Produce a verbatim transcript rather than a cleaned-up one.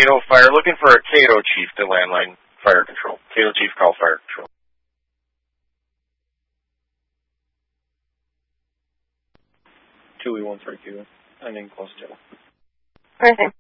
Cato Fire. Looking for a Cato Chief to landline fire control. Cato Chief, call fire control. two E one three Q. Ending close to. Okay.